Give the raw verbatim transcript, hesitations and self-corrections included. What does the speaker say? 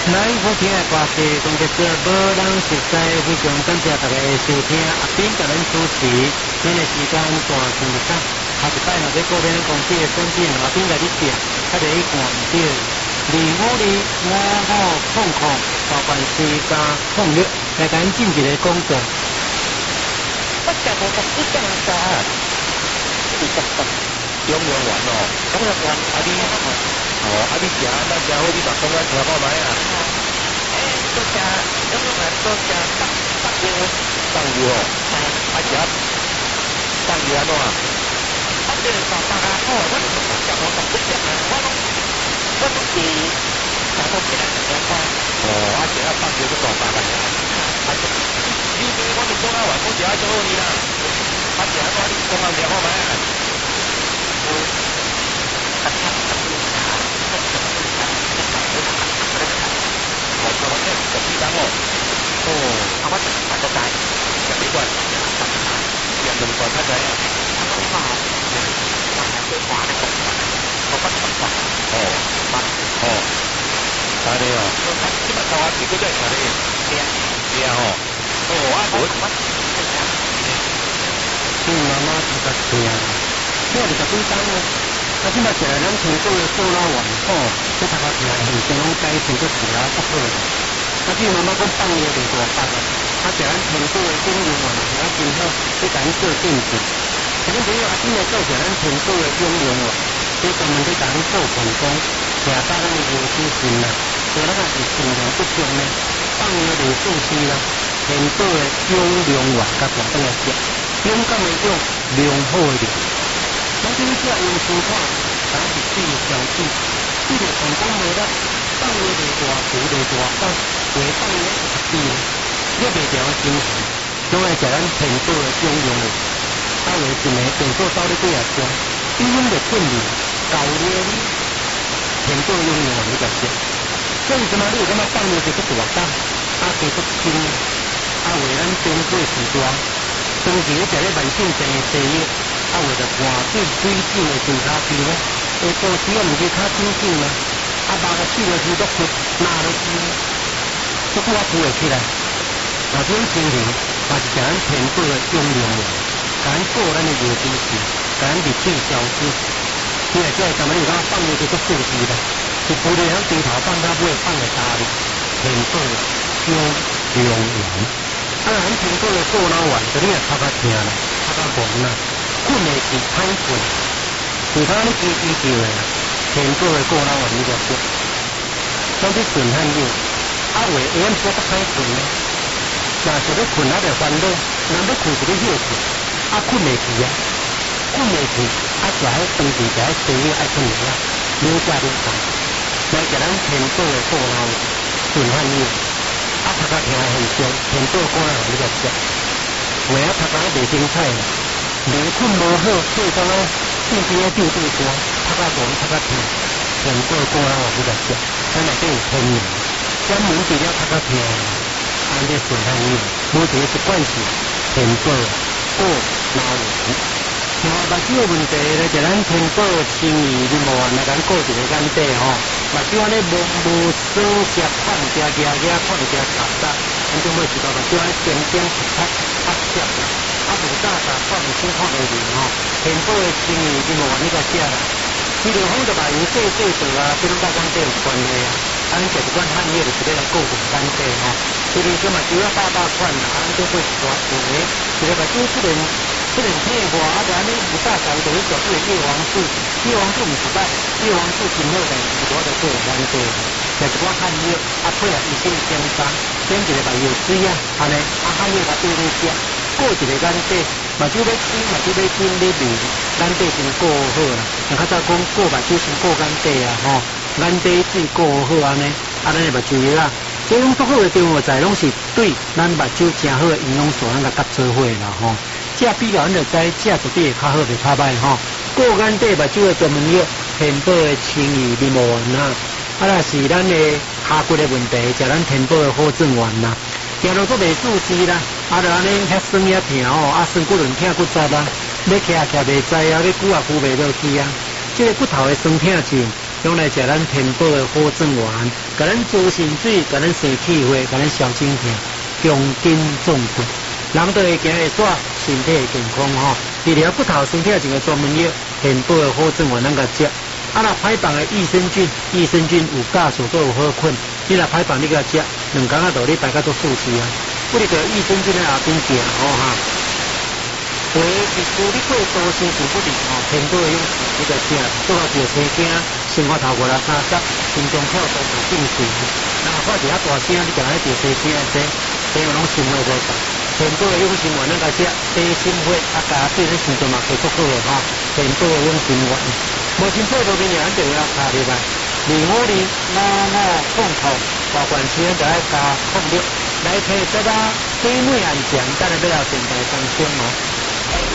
咱好听的歌曲，总结做无人实在，非常感谢大家的收听。阿斌甲咱主持，咱的时间大长不赶，下一摆若要过边公司的选举，阿斌甲你订，还得去看唔到。二五二五五空空，大办时加控六，来咱进一个工作。 我讲我讲你讲啥？你讲啥？ 中央丸哦，中央丸啊你哦啊你食咱食好，你把讲来听看卖啊。 诶，都食中央丸都食放放油， 放油哦。啊食放油安怎啊？ 啊这个大大啊好，我讲我讲我讲你讲啊，我拢我拢是大到起来两块。 哦，啊食啊放油都大大个呀。啊这你你我们中央丸我食啊最好你啦。啊食啊我你讲啊听看卖啊。我昨天十几单哦，哦， 啊我大个大， 十几罐，两两罐太济啊， 我我还是花的，我不怎么哦，哦，安尼哦，即摆头啊是搁在啥哩？ 对啊， 对啊吼，哦啊无， 嗯，妈妈比较对啊，我是十几单哦。啊，即摆食来咱成都的做老丸吼，这头壳起来很成拢改成个食啊不好的。啊，即妈妈讲放油就大放啊，啊食咱成都的中油丸食啊真好，你甲咱做定制。听众朋友啊，今日做食咱成都的中油丸，这专门去甲咱做成功，食到咱的油脂性啦，所以咱也是尽量不重呢，放油就素丝啦，成都的中油丸甲大家来食，勇敢的勇，良好的良。咱这里只用手看，咱是对小事，对着成功无得，放了就大浮就大放，袂放咧是你袂调精神，总爱食咱成都的中用的，啊为一暝电锅烧你几啊钟，你用着困去，搞咧你成都的中用的你就食。所以什么你有感觉放了就去大放，啊加足轻，啊为咱中过时段，长期咧食咧慢性病的西药。啊，为着寒水水肿的上骹皮咧，下晡时啊毋是较紧紧啊，啊肉个煮落去都出烂落去，足久啊浮会起来。那种情形，嘛是食咱天宝的用量的，甲咱顾咱的油脂是，甲咱日水消脂。你来这干嘛？你讲放入去都素质啦，是不然低头放到尾放个大哩，天宝的用量丸。啊，咱天宝的过老丸，就你也头壳疼啦，头壳黄啦。困的是歹困，其他你支支叫的，天宝的过老丸你就食，像这顺汉药，啊为下暗时较歹困呢，若是要困啊就烦恼，若要困就要休困，啊困袂去啊，困袂去，啊食迄长期食迄西药爱困药啊，愈食愈重，来食咱天宝的过老丸顺汉药，啊头壳疼很重，天宝过老丸你就食，为啊头壳袂精彩啦。连困无好，所以讲啊，变边啊丢丢多，头壳黄，头壳疼，全过过老丸你就食，咱内底有天然，专门治疗头壳疼，安尼顺汉药，每一个一罐是天宝过老丸。像目睭的问题咧，就咱天宝清怡你无安来咱顾一个眼底吼，目睭安尼无无酸涩胖加加加胖加杂杂，咱就会知道目睭安点点擦擦擦涩啦。啊，无早早看唔清看落去吼，天宝的清怡你无安尼个食啦。治疗好就把油细细做啊，这种甲眼底有关系啊。啊，咱食一罐汉药就是要来顾住眼底吼。所以说嘛，只要大大款啦，咱就会大有诶，一个目睭出现出现退化，啊，就安尼有早早就去做这个叶黄素，叶黄素唔是歹，叶黄素真好但是我就做眼底。食一罐汉药，啊配合医生的检查，选一个目药水啊，安尼啊汉药甲对你食。过一个眼底，目睭要清，目睭要紧要明，眼底先过好啦。人较早讲过目睭先过眼底啊，吼，眼底水过好安尼，啊咱的目睭药啊，这种足好的地方在拢是对咱目睭真好的营养素，咱甲甲做伙啦，吼。这比较咱就知，这绝对会较好，袂较歹吼。过眼底目睭的专门药，天宝的清怡面膜丸啊，啊若是咱的下骨的问题，食咱天宝的好正丸啦。行路都袂注意啦，啊，就安尼遐酸遐疼哦，啊，酸骨轮疼骨杂啦，要徛徛袂知啊，要拄也拄袂落去啊。这个骨头的酸疼症， 用来食咱天宝的好庄园，甲咱滋肾水，甲咱生气血，甲咱消肿痛，强筋壮骨，人都会行会煞，身体会健康吼。治疗骨头身体一个专门药，天宝的好庄园咱甲食。啊，若歹放的益生菌，益生菌有酵素，都有好菌。你若歹放，你甲食，两工仔道理排甲做数字啊。不哩个益生菌在后边行吼哈。为日子你过多生活不利吼，天宝的用时你甲食，做到着生惊，生活头五六三十，心脏跳动有正常。然后看一下大声，你就来着生惊的这，这个拢生活无够。天宝的养生丸咱甲食，低心血啊，加对咱心脏嘛会足好的吼。天宝的养生丸，无清楚无明咱就要查入来。二五二五五控头，保管时就爱加控六，来提这个水尾安全，等下要电台上升哦。